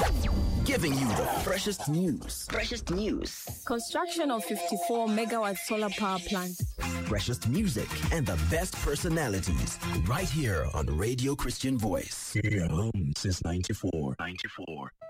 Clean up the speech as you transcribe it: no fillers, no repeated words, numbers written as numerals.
Giving you the freshest news. Construction of 54 megawatt solar power plant. Freshest music and the best personalities. Right here on Radio Christian Voice. Here home since 94.